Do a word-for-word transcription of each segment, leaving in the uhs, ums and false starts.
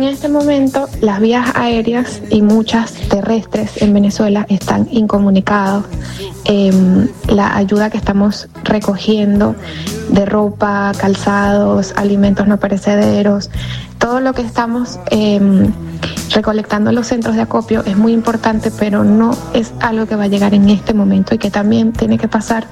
este momento las vías aéreas y muchas terrestres en Venezuela están incomunicadas. Eh, la ayuda que estamos recogiendo de ropa, calzados, alimentos no perecederos, todo lo que estamos eh, recolectando en los centros de acopio es muy importante, pero no es algo que va a llegar en este momento y que también tiene que pasar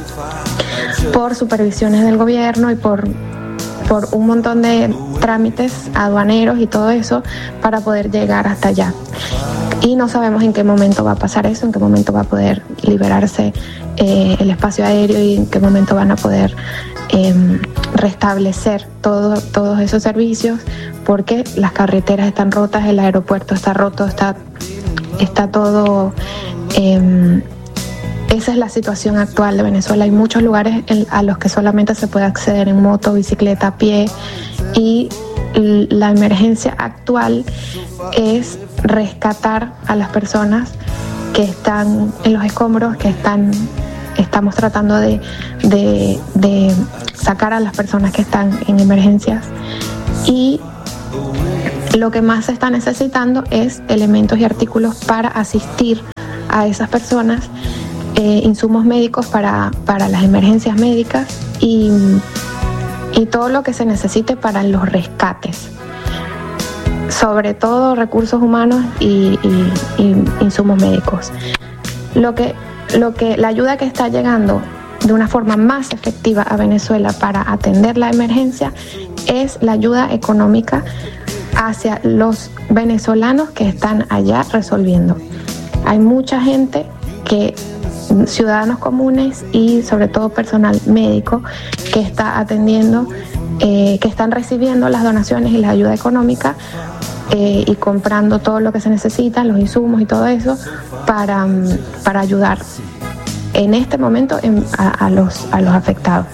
por supervisiones del gobierno y por, por un montón de trámites aduaneros y todo eso para poder llegar hasta allá. Y no sabemos en qué momento va a pasar eso, en qué momento va a poder liberarse eh, el espacio aéreo y en qué momento van a poder eh, restablecer todo, todos esos servicios, porque las carreteras están rotas, el aeropuerto está roto, está, está todo... Eh, esa es la situación actual de Venezuela. Hay muchos lugares en, a los que solamente se puede acceder en moto, bicicleta, a pie, y la emergencia actual es rescatar a las personas que están en los escombros, que están, estamos tratando de, de, de sacar a las personas que están en emergencias, y lo que más se está necesitando es elementos y artículos para asistir a esas personas, eh, insumos médicos para, para las emergencias médicas y y todo lo que se necesite para los rescates, sobre todo recursos humanos y, y, y insumos médicos. Lo que, lo que, la ayuda que está llegando de una forma más efectiva a Venezuela para atender la emergencia es la ayuda económica hacia los venezolanos que están allá resolviendo. Hay mucha gente que ciudadanos comunes y sobre todo personal médico que está atendiendo, eh, que están recibiendo las donaciones y la ayuda económica eh, y comprando todo lo que se necesita, los insumos y todo eso para, para ayudar en este momento en, a, a, los, a los afectados.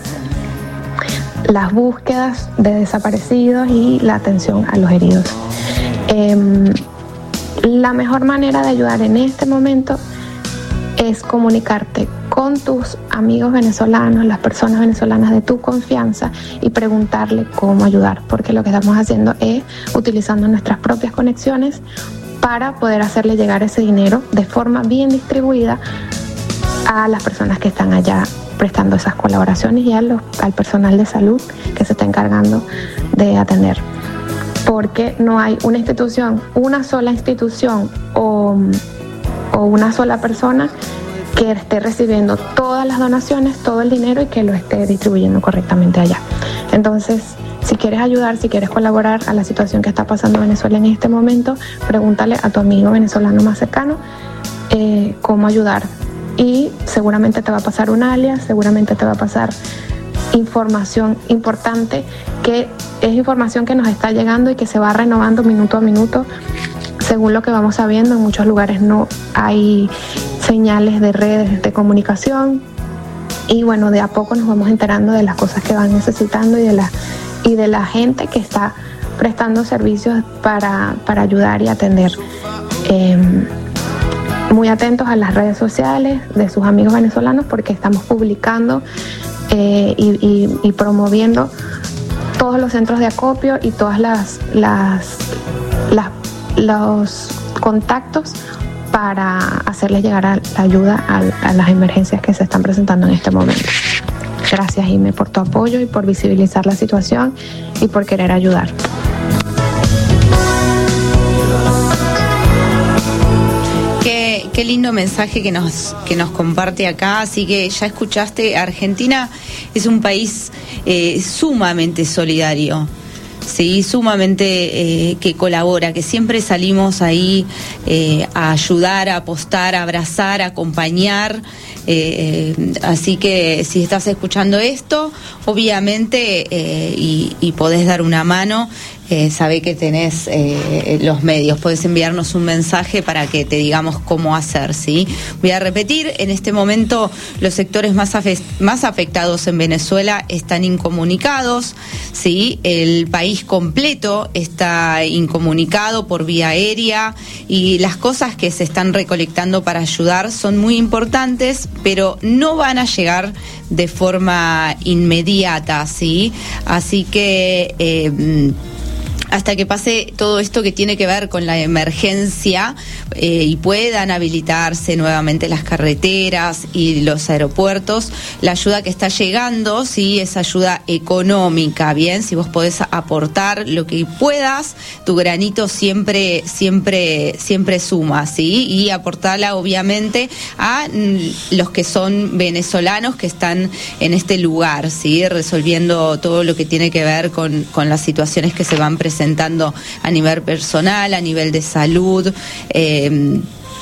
Las búsquedas de desaparecidos y la atención a los heridos. Eh, la mejor manera de ayudar en este momento es comunicarte con tus amigos venezolanos, las personas venezolanas de tu confianza, y preguntarle cómo ayudar, porque lo que estamos haciendo es utilizando nuestras propias conexiones para poder hacerle llegar ese dinero de forma bien distribuida a las personas que están allá prestando esas colaboraciones y a los, al personal de salud que se está encargando de atender. Porque no hay una institución, una sola institución o... o una sola persona que esté recibiendo todas las donaciones, todo el dinero y que lo esté distribuyendo correctamente allá. Entonces, si quieres ayudar, si quieres colaborar a la situación que está pasando en Venezuela en este momento, pregúntale a tu amigo venezolano más cercano eh, cómo ayudar. Y seguramente te va a pasar un alias, seguramente te va a pasar información importante, que es información que nos está llegando y que se va renovando minuto a minuto. Según lo que vamos sabiendo, en muchos lugares no hay señales de redes de comunicación y bueno, de a poco nos vamos enterando de las cosas que van necesitando y de la, y de la gente que está prestando servicios para, para ayudar y atender. Eh, muy atentos a las redes sociales de sus amigos venezolanos, porque estamos publicando eh, y, y, y promoviendo todos los centros de acopio y todas las, las, las los contactos para hacerles llegar a la ayuda a, a las emergencias que se están presentando en este momento. Gracias, Ime, por tu apoyo y por visibilizar la situación y por querer ayudar. Qué, qué lindo mensaje que nos, que nos comparte acá. Así que ya escuchaste, Argentina es un país eh, sumamente solidario. Sí, sumamente eh, que colabora, que siempre salimos ahí eh, a ayudar, a apostar, a abrazar, a acompañar. Eh, eh, así que si estás escuchando esto, obviamente, eh, y, y podés dar una mano, eh, sabe que tenés eh, los medios, podés enviarnos un mensaje para que te digamos cómo hacer, ¿sí? Voy a repetir, en este momento los sectores más, afe- más afectados en Venezuela están incomunicados, ¿sí? El país completo está incomunicado por vía aérea y las cosas que se están recolectando para ayudar son muy importantes, pero no van a llegar de forma inmediata, ¿sí? Así que... Eh, hasta que pase todo esto que tiene que ver con la emergencia eh, y puedan habilitarse nuevamente las carreteras y los aeropuertos, la ayuda que está llegando, sí, es ayuda económica, bien, si vos podés aportar lo que puedas, tu granito siempre, siempre, siempre suma, sí, y aportarla obviamente a mm, los que son venezolanos que están en este lugar, sí, resolviendo todo lo que tiene que ver con, con las situaciones que se van presentando presentando a nivel personal, a nivel de salud, eh,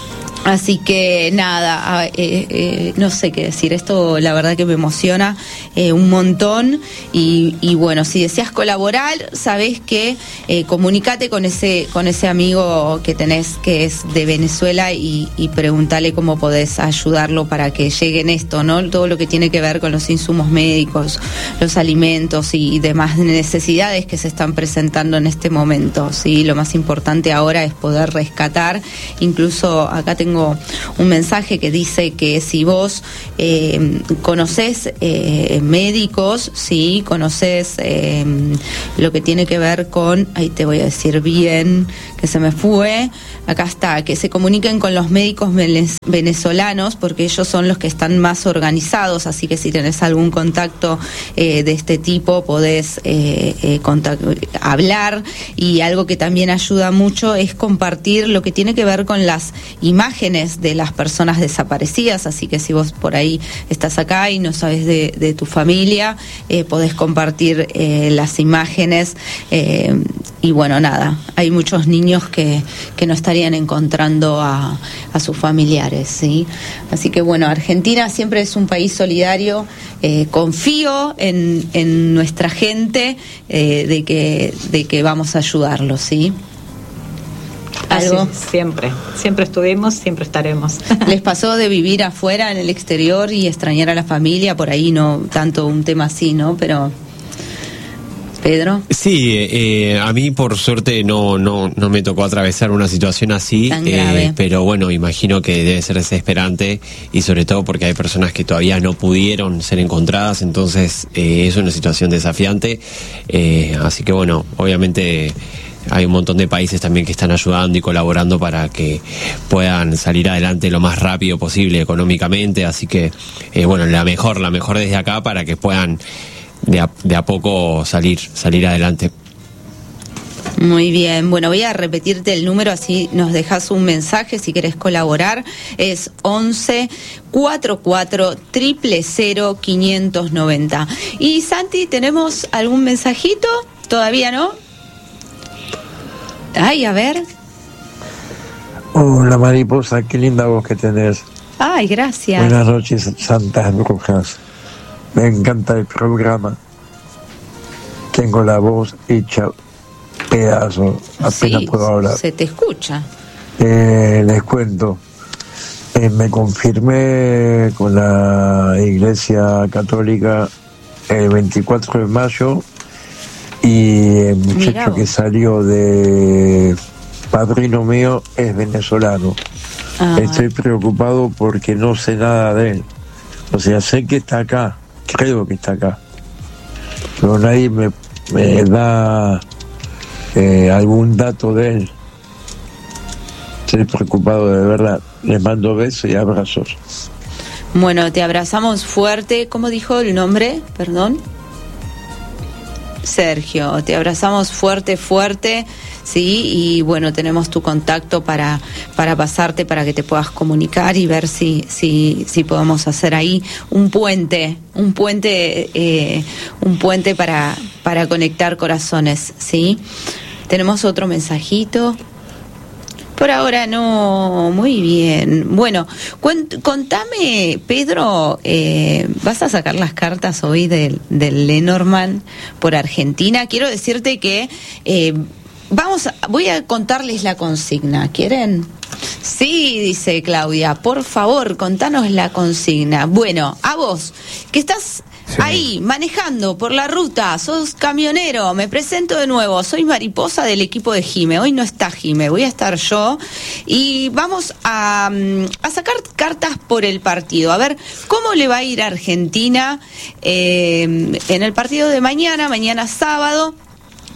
así que nada, eh, eh, no sé qué decir, esto la verdad que me emociona eh, un montón y, y bueno, si deseas colaborar, sabés que eh, comunicate con ese con ese amigo que tenés que es de Venezuela y, y preguntale cómo podés ayudarlo para que llegue en esto, ¿no? Todo lo que tiene que ver con los insumos médicos, los alimentos y demás necesidades que se están presentando en este momento, ¿sí? Lo más importante ahora es poder rescatar, incluso acá tengo un mensaje que dice que si vos eh, conocés eh, médicos, sí, conocés eh, lo que tiene que ver con, ahí te voy a decir bien, que se me fue, acá está, que se comuniquen con los médicos venezolanos porque ellos son los que están más organizados, así que si tenés algún contacto eh, de este tipo podés eh, eh, contact- hablar, y algo que también ayuda mucho es compartir lo que tiene que ver con las imágenes de las personas desaparecidas, así que si vos por ahí estás acá y no sabes de, de tu familia, eh, podés compartir eh, las imágenes eh, y bueno, nada, hay muchos niños que, que no estarían encontrando a, a sus familiares, ¿sí? Así que bueno, Argentina siempre es un país solidario, eh, confío en, en nuestra gente eh, de que, de que vamos a ayudarlos, ¿sí? ¿Algo? Así, siempre, siempre estuvimos, siempre estaremos. ¿Les pasó de vivir afuera, en el exterior, y extrañar a la familia? Por ahí no tanto un tema así, ¿no? Pero... Pedro. Sí, eh, a mí por suerte no no no me tocó atravesar una situación así, eh, pero bueno, imagino que debe ser desesperante, y sobre todo porque hay personas que todavía no pudieron ser encontradas, entonces eh, es una situación desafiante, eh, así que bueno, obviamente hay un montón de países también que están ayudando y colaborando para que puedan salir adelante lo más rápido posible económicamente, así que eh, bueno, la mejor, la mejor desde acá para que puedan de a, de a poco salir, salir adelante. Muy bien, bueno, voy a repetirte el número, así nos dejas un mensaje si querés colaborar. Es once cuarenta y cuatro cero cero cero quinientos noventa. Y Santi, ¿tenemos algún mensajito? ¿Todavía no? Ay, a ver. Hola, mariposa, qué linda voz que tenés. Ay, gracias. Buenas noches, santas brujas. Me encanta el programa. Tengo la voz hecha pedazo, apenas sí, puedo hablar. Se te escucha. Eh, les cuento. Eh, me confirmé con la Iglesia Católica el veinticuatro de mayo, y el muchacho que salió de padrino mío es venezolano. Ah. Estoy preocupado porque no sé nada de él. O sea, sé que está acá, creo que está acá, pero nadie me, me da eh, algún dato de él. Estoy preocupado de verdad. Les mando besos y abrazos. Bueno, te abrazamos fuerte. ¿Cómo dijo el nombre? Perdón. Sergio, te abrazamos fuerte, fuerte, sí, y bueno, tenemos tu contacto para para pasarte, para que te puedas comunicar y ver si si si podemos hacer ahí un puente, un puente, eh, un puente para para conectar corazones, sí. Tenemos otro mensajito. Por ahora no, muy bien. Bueno, cuent, contame, Pedro, eh, ¿vas a sacar las cartas hoy del, del Lenormand por Argentina? Quiero decirte que eh, vamos, a, voy a contarles la consigna, ¿quieren? Sí, dice Claudia, por favor, contanos la consigna. Bueno, a vos, que estás... Sí. Ahí, manejando por la ruta, sos camionero, me presento de nuevo, soy Mariposa del equipo de Jime, hoy no está Jime, voy a estar yo, y vamos a, a sacar cartas por el partido, a ver cómo le va a ir a Argentina eh, en el partido de mañana, mañana sábado.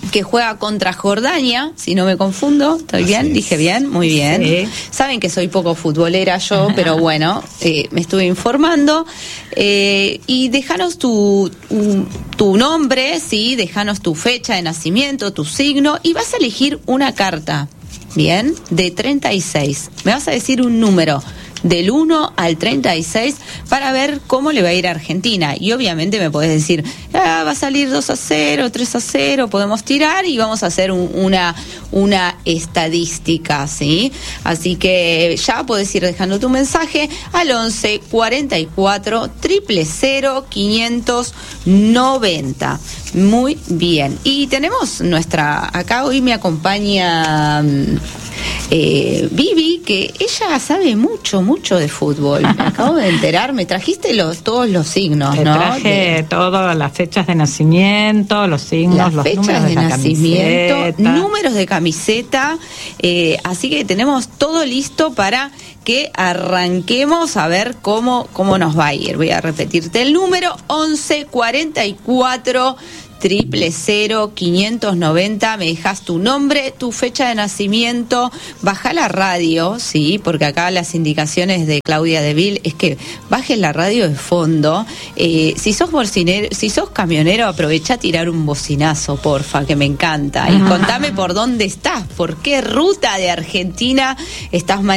que juega contra Jordania, si no me confundo. ¿Estoy bien? es. ¿Dije bien? Muy bien. Sí. Saben que soy poco futbolera yo, pero bueno, eh, me estuve informando. Eh, y déjanos tu, un, tu nombre, ¿sí? Déjanos tu fecha de nacimiento, tu signo, y vas a elegir una carta, ¿bien? De treinta y seis. Me vas a decir un número del uno al treinta y seis para ver cómo le va a ir a Argentina. Y obviamente me podés decir, ah, va a salir dos a cero, tres a cero, podemos tirar y vamos a hacer un, una, una estadística, ¿sí? Así que ya podés ir dejando tu mensaje al once cuarenta y cuatro cero cero cero quinientos noventa. Muy bien. Y tenemos nuestra, acá hoy me acompaña Eh, Vivi, que ella sabe mucho, mucho de fútbol. Me acabo de enterar, me trajiste los, todos los signos, Te ¿no? traje de, todas las fechas de nacimiento, los signos, las los fechas números de, de la nacimiento, camiseta. números de camiseta, eh, así que tenemos todo listo para que arranquemos a ver cómo, cómo nos va a ir. Voy a repetirte el número: once cuarenta y cuatro triple cero quinientos noventa. Me dejas tu nombre, tu fecha de nacimiento, baja la radio, sí, porque acá las indicaciones de Claudia Deville es que bajes la radio de fondo. Eh, si sos bocinero, si sos camionero, aprovecha a tirar un bocinazo, porfa, que me encanta. Y contame por dónde estás, por qué ruta de Argentina estás manejando.